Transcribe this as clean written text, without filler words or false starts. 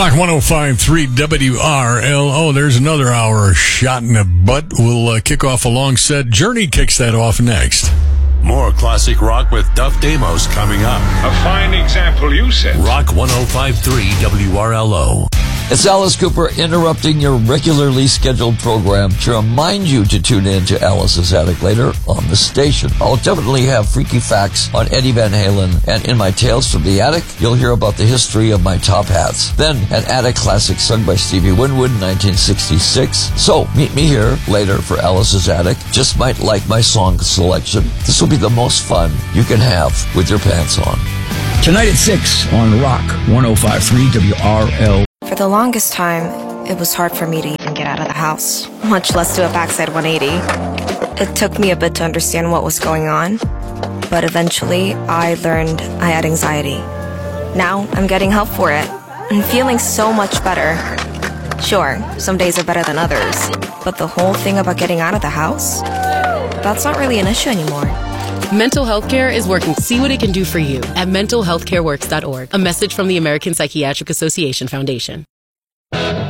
Rock 105.3 WRLO. There's another hour shot in the butt. We'll kick off along said. Journey kicks that off next. More classic rock with Duff Damos coming up. A fine example, you said. Rock 105.3 WRLO. It's Alice Cooper interrupting your regularly scheduled program to remind you to tune in to Alice's Attic later on the station. I'll definitely have freaky facts on Eddie Van Halen, and in my Tales from the Attic, you'll hear about the history of my top hats. Then, an Attic classic sung by Stevie Winwood in 1966. So, meet me here later for Alice's Attic. Just might like my song selection. This will be the most fun you can have with your pants on. Tonight at 6 on Rock 105.3 WRL. For the longest time, it was hard for me to even get out of the house, much less do a backside 180. It took me a bit to understand what was going on, but eventually I learned I had anxiety. Now I'm getting help for it and feeling so much better. Sure, some days are better than others, but the whole thing about getting out of the house, that's not really an issue anymore. Mental health care is working. See what it can do for you at mentalhealthcareworks.org. A message from the American Psychiatric Association Foundation.